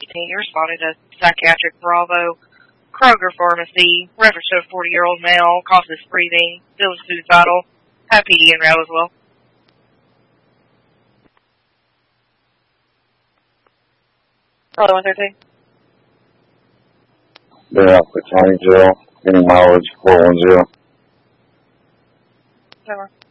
You responded to psychiatric Bravo, Kroger Pharmacy, reference to a 40-year-old male, causeless breathing, still suicidal. Have PD and route as well. Hello, 113. They're out for County Jail, any mileage 410. Over.